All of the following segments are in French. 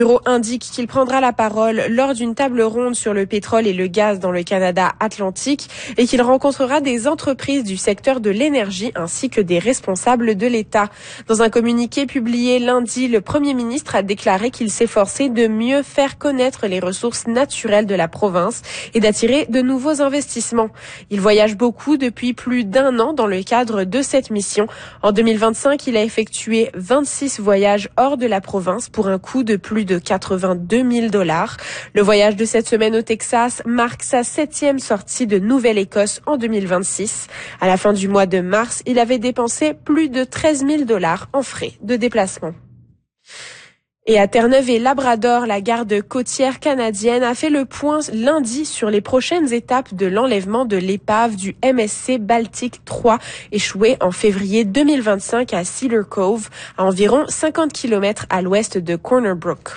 Le bureau indique qu'il prendra la parole lors d'une table ronde sur le pétrole et le gaz dans le Canada atlantique et qu'il rencontrera des entreprises du secteur de l'énergie ainsi que des responsables de l'État. Dans un communiqué publié lundi, le Premier ministre a déclaré qu'il s'efforçait de mieux faire connaître les ressources naturelles de la province et d'attirer de nouveaux investissements. Il voyage beaucoup depuis plus d'1 an dans le cadre de cette mission. En 2025, il a effectué 26 voyages hors de la province pour un coût de plus de 82 000 $. Le voyage de cette semaine au Texas marque sa 7e sortie de Nouvelle-Écosse en 2026. À la fin du mois de mars, il avait dépensé plus de 13 000 $ en frais de déplacement. Et à Terre-Neuve et Labrador, la garde côtière canadienne a fait le point lundi sur les prochaines étapes de l'enlèvement de l'épave du MSC Baltic 3, échoué en février 2025 à Cedar Cove, à environ 50 km à l'ouest de Corner Brook.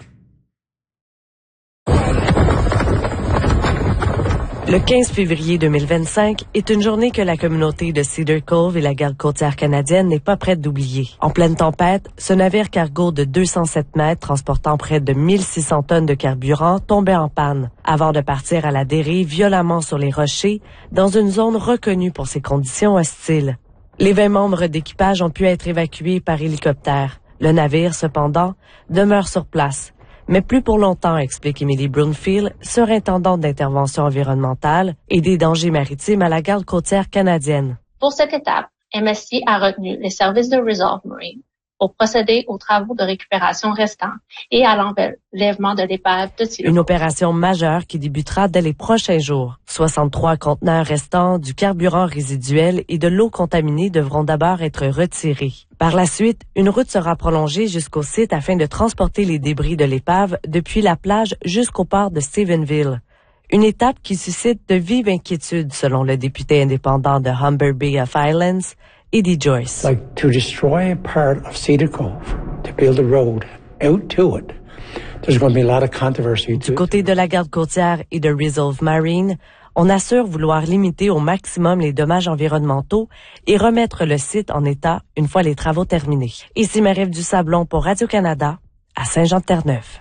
Le 15 février 2025 est une journée que la communauté de Cedar Cove et la garde côtière canadienne n'est pas prête d'oublier. En pleine tempête, ce navire cargo de 207 mètres transportant près de 1600 tonnes de carburant tombait en panne avant de partir à la dérive violemment sur les rochers dans une zone reconnue pour ses conditions hostiles. Les 20 membres d'équipage ont pu être évacués par hélicoptère. Le navire, cependant, demeure sur place. Mais plus pour longtemps, explique Emily Brunfield, surintendante d'intervention environnementale et des dangers maritimes à la garde côtière canadienne. Pour cette étape, MSC a retenu les services de Resolve Marine pour procéder aux travaux de récupération restants et à l'enlèvement de l'épave de Cedar Cove. Une opération majeure qui débutera dès les prochains jours. 63 conteneurs restants, du carburant résiduel et de l'eau contaminée devront d'abord être retirés. Par la suite, une route sera prolongée jusqu'au site afin de transporter les débris de l'épave depuis la plage jusqu'au port de Stephenville. Une étape qui suscite de vives inquiétudes selon le député indépendant de Humber Bay of Islands, Eddie Joyce. Like to destroy a part of Cedar Cove, to build a road out to it, there's going to be a lot of controversy. Du côté de la garde côtière et de Resolve Marine, on assure vouloir limiter au maximum les dommages environnementaux et remettre le site en état une fois les travaux terminés. Ici Marie-Ève Dusablon pour Radio-Canada, à Saint-Jean-de-Terre-Neuve.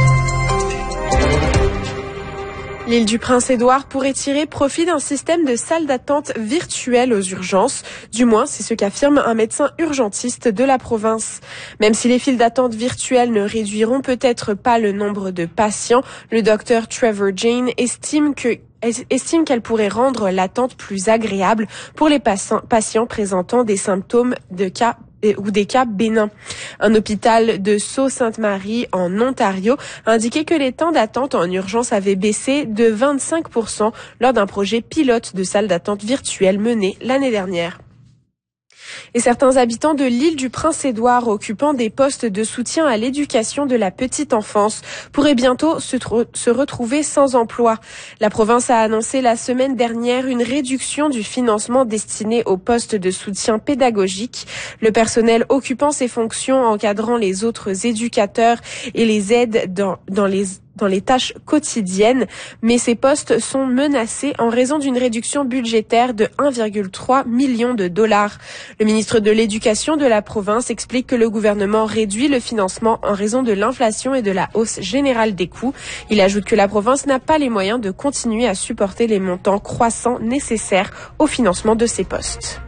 L'île du Prince-Édouard pourrait tirer profit d'un système de salles d'attente virtuelles aux urgences. Du moins, c'est ce qu'affirme un médecin urgentiste de la province. Même si les files d'attente virtuelles ne réduiront peut-être pas le nombre de patients, le docteur Trevor Jane estime qu'elle pourrait rendre l'attente plus agréable pour les patients présentant des symptômes des cas bénins. Un hôpital de Sault-Sainte-Marie en Ontario a indiqué que les temps d'attente en urgence avaient baissé de 25% lors d'un projet pilote de salle d'attente virtuelle mené l'année dernière. Et certains habitants de l'île du Prince-Édouard occupant des postes de soutien à l'éducation de la petite enfance pourraient bientôt se retrouver sans emploi. La province a annoncé la semaine dernière une réduction du financement destiné aux postes de soutien pédagogique. Le personnel occupant ces fonctions encadrant les autres éducateurs et les aide dans les tâches quotidiennes, mais ces postes sont menacés en raison d'une réduction budgétaire de 1,3 million de $. Le ministre de l'Éducation de la province explique que le gouvernement réduit le financement en raison de l'inflation et de la hausse générale des coûts. Il ajoute que la province n'a pas les moyens de continuer à supporter les montants croissants nécessaires au financement de ces postes.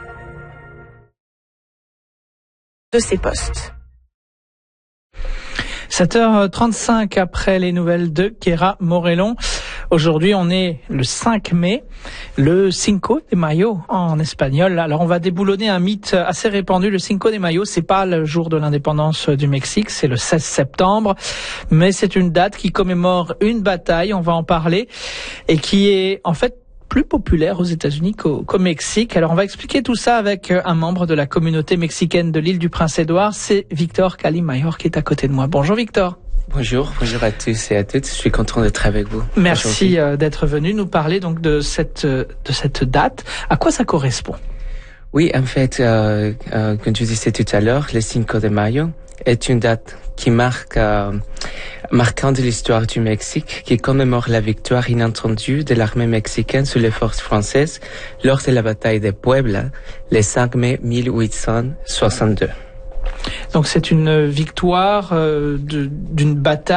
7h35 après les nouvelles de Kéra Morellon. Aujourd'hui, on est le 5 mai, le Cinco de Mayo en espagnol. Alors, on va déboulonner un mythe assez répandu. Le Cinco de Mayo, c'est pas le jour de l'indépendance du Mexique, c'est le 16 septembre. Mais c'est une date qui commémore une bataille, on va en parler, et qui est en fait plus populaire aux États-Unis qu'au Mexique. Alors, on va expliquer tout ça avec un membre de la communauté mexicaine de l'île du Prince-Édouard. C'est Victor Calimayor qui est à côté de moi. Bonjour Victor. Bonjour à tous et à toutes. Je suis content d'être avec vous. Merci d'être venu nous parler donc de cette date. À quoi ça correspond? Oui, en fait, comme je disais tout à l'heure, le Cinco de Mayo est une date qui marquant de l'histoire du Mexique, qui commémore la victoire inattendue de l'armée mexicaine sur les forces françaises lors de la bataille de Puebla, le 5 mai 1862. Donc c'est une victoire d'une bataille